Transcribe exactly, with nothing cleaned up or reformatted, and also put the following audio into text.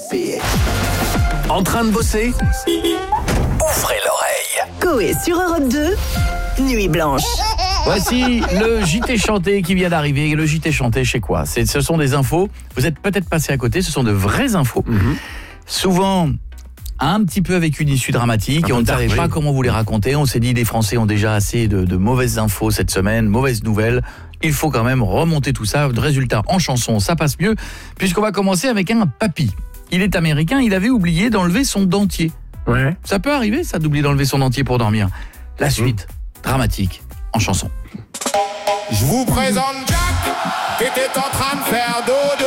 En train de bosser? Ouvrez l'oreille. Coé sur Europe deux, Nuit Blanche. Voici le J T chanté qui vient d'arriver. Le J T chanté chez quoi? C'est, Ce sont des infos, vous êtes peut-être passé à côté, ce sont de vraies infos. Mm-hmm. Souvent un petit peu avec une issue dramatique un et on ne savait pas comment vous les raconter. On s'est dit les Français ont déjà assez de, de mauvaises infos cette semaine, mauvaises nouvelles. Il faut quand même remonter tout ça. De résultat, en chanson, ça passe mieux puisqu'on va commencer avec un papy. Il est américain, il avait oublié d'enlever son dentier. Ouais. Ça peut arriver ça d'oublier d'enlever son dentier pour dormir. La suite, mmh. dramatique, en chanson. Je vous présente Jack qui était en train de faire dodo.